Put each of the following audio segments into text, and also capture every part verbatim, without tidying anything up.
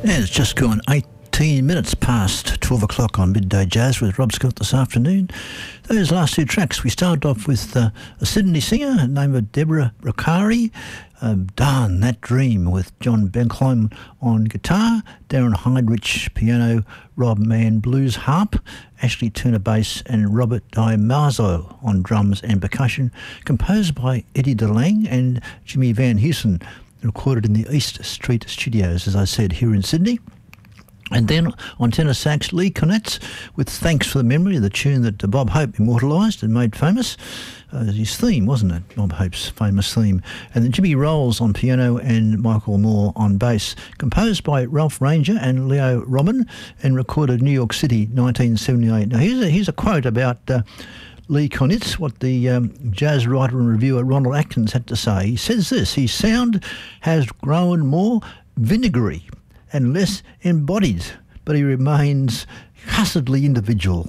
And it's just gone eighteen minutes past twelve o'clock on Midday Jazz with Rob Scott this afternoon. Those last two tracks, we started off with uh, a Sydney singer named Deborah Ricari, um, Darn That Dream with John Benkheim on guitar, Darren Heidrich piano, Rob Mann blues harp, Ashley Turner bass and Robert Di Marzo on drums and percussion, composed by Eddie DeLange and Jimmy Van Heusen, recorded in the East Street Studios, as I said, here in Sydney. And then on tenor sax, Lee Konitz with Thanks for the Memory, the tune that Bob Hope immortalised and made famous. Uh, his theme, wasn't it? Bob Hope's famous theme. And then Jimmy Rolls on piano and Michael Moore on bass. Composed by Ralph Ranger and Leo Robin and recorded New York City, nineteen seventy-eight. Now, here's a, here's a quote about Uh, Lee Konitz, what the um, jazz writer and reviewer Ronald Atkins had to say. He says this: his sound has grown more vinegary and less embodied, but he remains cussedly individual.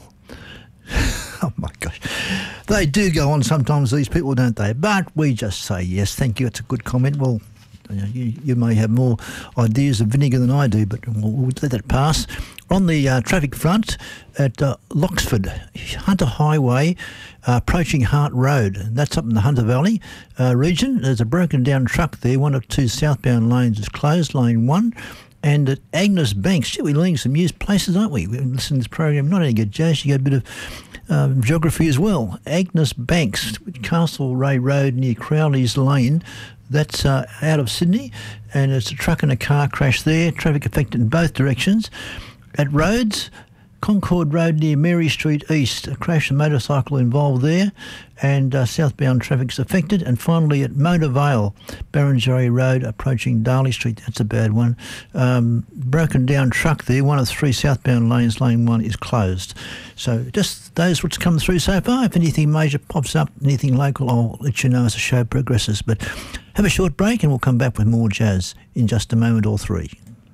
Oh my gosh. They do go on sometimes, these people, don't they? But we just say yes, thank you, it's a good comment. Well, you, know, you, you may have more ideas of vinegar than I do, but we'll, we'll let that pass. On the uh, traffic front at uh, Loxford, Hunter Highway, uh, approaching Hart Road, and that's up in the Hunter Valley uh, region. There's a broken down truck there. One of two southbound lanes is closed, lane one. And at Agnes Banks, gee, we're learning some new places, aren't we? We listen to this program, not only get jazz, you get a bit of um, geography as well. Agnes Banks, Castlereagh Road near Crowley's Lane. That's uh, out of Sydney, and it's a truck and a car crash there. Traffic affected in both directions. At Rhodes, Concord Road near Mary Street East, a crash and motorcycle involved there, and uh, southbound traffic's affected. And finally at Mona Vale, Barrenjoey Road approaching Darley Street, that's a bad one. Um, broken down truck there, one of three southbound lanes, lane one is closed. So just those what's come through so far. If anything major pops up, anything local, I'll let you know as the show progresses. But have a short break and we'll come back with more jazz in just a moment or three.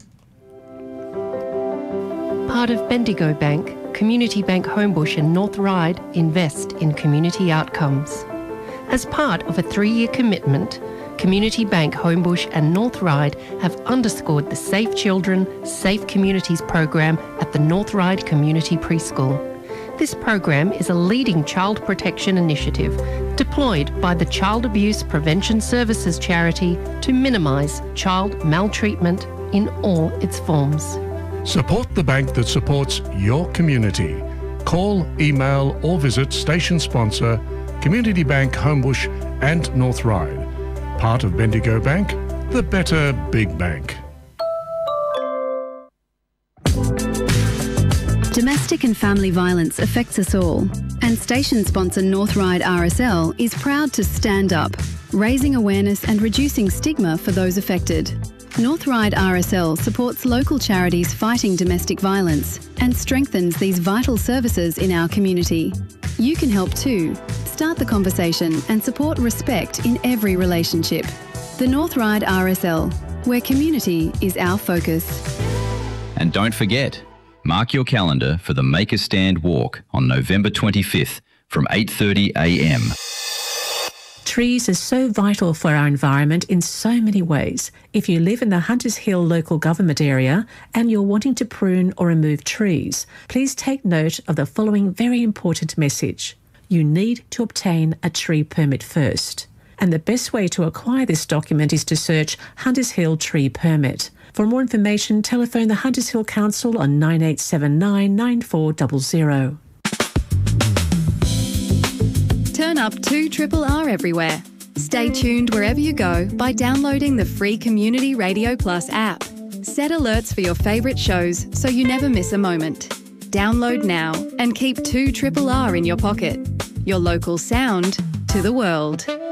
Part of Bendigo Bank, Community Bank Homebush and North Ryde invest in community outcomes. As part of a three-year commitment, Community Bank Homebush and North Ryde have underscored the Safe Children, Safe Communities program at the North Ryde Community Preschool. This program is a leading child protection initiative deployed by the Child Abuse Prevention Services charity to minimise child maltreatment in all its forms. Support the bank that supports your community. Call, email or visit station sponsor Community Bank Homebush and North Ryde. Part of Bendigo Bank, the better big bank. Domestic and family violence affects us all, and station sponsor North Ryde R S L is proud to stand up, raising awareness and reducing stigma for those affected. North Ryde R S L supports local charities fighting domestic violence and strengthens these vital services in our community. You can help too. Start the conversation and support respect in every relationship. The North Ryde R S L, where community is our focus. And don't forget, mark your calendar for the Make a Stand walk on November twenty-fifth from eight thirty a m. Trees are so vital for our environment in so many ways. If you live in the Hunters Hill local government area and you're wanting to prune or remove trees, please take note of the following very important message. You need to obtain a tree permit first. And the best way to acquire this document is to search Hunters Hill Tree Permit. For more information, telephone the Hunters Hill Council on nine eight seven nine, nine four zero zero. Turn up two R R R everywhere. Stay tuned wherever you go by downloading the free Community Radio Plus app. Set alerts for your favourite shows so you never miss a moment. Download now and keep two R R R in your pocket. Your local sound to the world.